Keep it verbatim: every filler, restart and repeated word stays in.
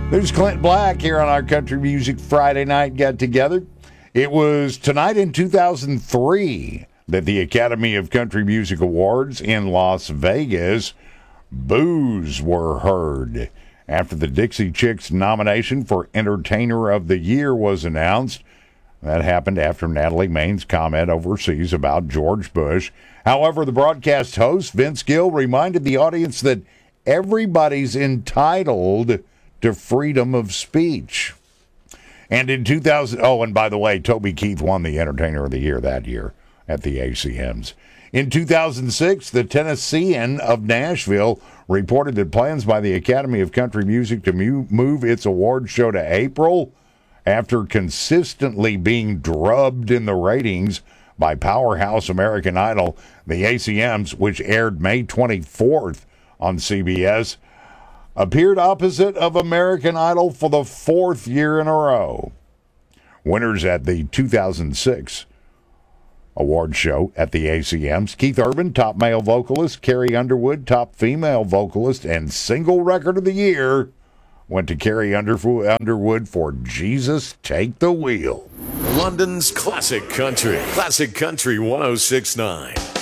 There's Clint Black here on our Country Music Friday Night Get Together. It was tonight in two thousand three that the Academy of Country Music Awards in Las Vegas boos were heard after the Dixie Chicks nomination for Entertainer of the Year was announced. That happened after Natalie Maine's comment overseas about George Bush. However, the broadcast host, Vince Gill, reminded the audience that everybody's entitled to freedom of speech. And in two thousand, oh, and by the way, Toby Keith won the Entertainer of the Year that year at the A C Ms. In two thousand six, the Tennessean of Nashville reported that plans by the Academy of Country Music to move its award show to April after consistently being drubbed in the ratings by powerhouse American Idol. The A C Ms, which aired May twenty-fourth on C B S, appeared opposite of American Idol for the fourth year in a row. Winners at the two thousand six award show at the A C Ms: Keith Urban, top male vocalist; Carrie Underwood, top female vocalist; and single record of the year went to Carrie Underwood for Jesus Take the Wheel. London's Classic Country. Classic Country one oh six point nine.